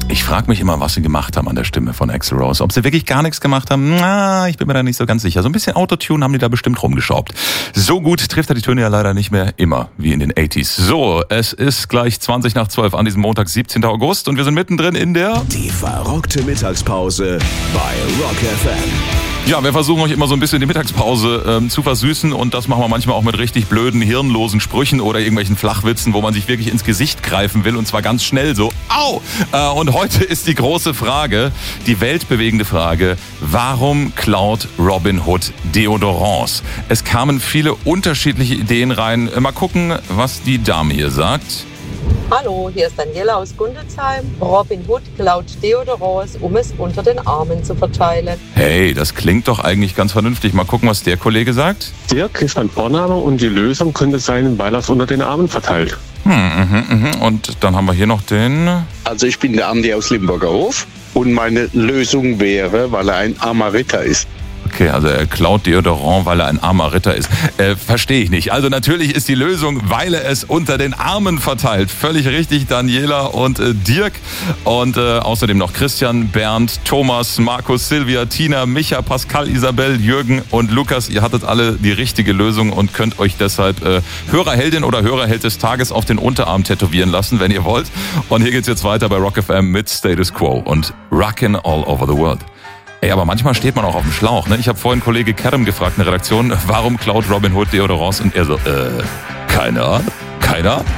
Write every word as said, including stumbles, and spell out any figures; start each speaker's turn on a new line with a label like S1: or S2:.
S1: Ich frage mich immer, was sie gemacht haben an der Stimme von Axl Rose. Ob sie wirklich gar nichts gemacht haben, na, ich bin mir da nicht so ganz sicher. So ein bisschen Autotune haben die da bestimmt rumgeschraubt. So gut trifft er die Töne ja leider nicht mehr immer, wie in den achtziger. So, es ist gleich zwanzig nach zwölf an diesem Montag, siebzehnten August und wir sind mittendrin in der...
S2: Die verrückte Mittagspause bei Rock F M.
S1: Ja, wir versuchen euch immer so ein bisschen die Mittagspause ähm, zu versüßen und das machen wir manchmal auch mit richtig blöden, hirnlosen Sprüchen oder irgendwelchen Flachwitzen, wo man sich wirklich ins Gesicht greifen will und zwar ganz schnell so, au! Äh, und heute ist die große Frage, die weltbewegende Frage, warum klaut Robin Hood Deodorants? Es kamen viele unterschiedliche Ideen rein. Mal gucken, was die Dame hier sagt.
S3: Hallo, hier ist Daniela aus Gundelsheim. Robin Hood klaut Deodorants, um es unter den Armen zu verteilen.
S1: Hey, das klingt doch eigentlich ganz vernünftig. Mal gucken, was der Kollege sagt.
S4: Dirk ist ein Vorname und die Lösung könnte sein, weil er es unter den Armen verteilt.
S1: Hm, mh, mh. Und dann haben wir hier noch den...
S5: Also ich bin der Andi aus Limburger Hof und meine Lösung wäre, weil er ein armer Ritter ist.
S1: Okay, also er klaut Deodorant, weil er ein armer Ritter ist. Äh, verstehe ich nicht. Also natürlich ist die Lösung, weil er es unter den Armen verteilt. Völlig richtig, Daniela und äh, Dirk. Und äh, außerdem noch Christian, Bernd, Thomas, Markus, Silvia, Tina, Micha, Pascal, Isabel, Jürgen und Lukas. Ihr hattet alle die richtige Lösung und könnt euch deshalb äh, Hörerheldin oder Hörerheld des Tages auf den Unterarm tätowieren lassen, wenn ihr wollt. Und hier geht's jetzt weiter bei Rock F M mit Status Quo und Rockin' All Over the World. Ey, aber manchmal steht man auch auf dem Schlauch, ne? Ich habe vorhin Kollege Kerem gefragt in der Redaktion, warum klaut Robin Hood Deodorants? Und er so, äh, keine Ahnung, keiner?